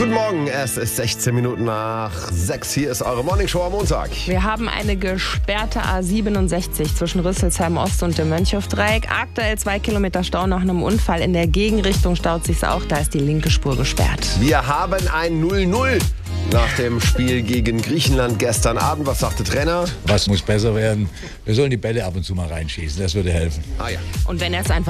Guten Morgen, es ist 16 Minuten nach 6. Hier ist eure Morningshow am Montag. Wir haben eine gesperrte A67 zwischen Rüsselsheim Ost und dem Mönchhofdreieck. Aktuell 2 Kilometer Stau nach einem Unfall. In der Gegenrichtung staut sich's auch, da ist die linke Spur gesperrt. Wir haben ein 0-0 nach dem Spiel gegen Griechenland gestern Abend. Was sagt der Trainer? Was muss besser werden? Wir sollen die Bälle ab und zu mal reinschießen, das würde helfen. Und wenn er es einfach